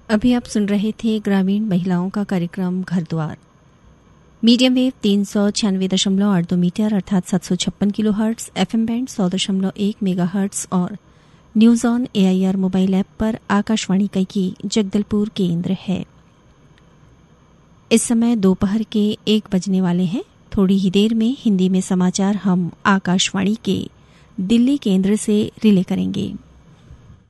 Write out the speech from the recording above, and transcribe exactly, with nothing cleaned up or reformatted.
अभी आप सुन रहे थे ग्रामीण महिलाओं का कार्यक्रम घर द्वार। मीडियम वेव तीन सौ छियानवे दशमलव आठ दो मीटर अर्थात सात सौ छप्पन किलो हर्ट्स, एफएम बैंड सौ दशमलव एक मेगा हर्ट्स और news on AIR mobile app पर आकाशवाणी का की जगदलपुर केंद्र है। इस समय दोपहर के एक बजने वाले हैं। थोड़ी ही देर में हिंदी में समाचार हम आकाशवाणी के दिल्ली केंद्र से रिले करेंगे।